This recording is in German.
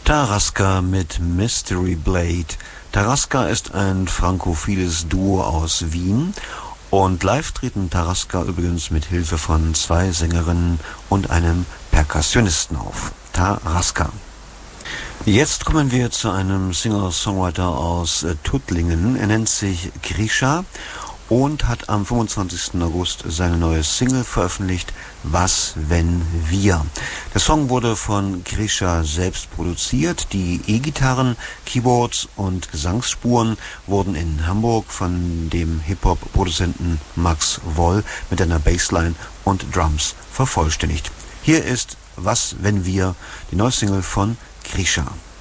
Tarasca mit Mystery Blade. Tarasca ist ein frankophiles Duo aus Wien und live treten Tarasca übrigens mit Hilfe von 2 Sängerinnen und einem Perkussionisten auf. Tarasca. Jetzt kommen wir zu einem Singer-Songwriter aus Tuttlingen. Er nennt sich Grisha und hat am 25. August seine neue Single veröffentlicht, Was, wenn wir. Der Song wurde von Grisha selbst produziert. Die E-Gitarren, Keyboards und Gesangsspuren wurden in Hamburg von dem Hip-Hop-Produzenten Max Woll mit einer Bassline und Drums vervollständigt. Hier ist Was, wenn wir, die neue Single von Grisha.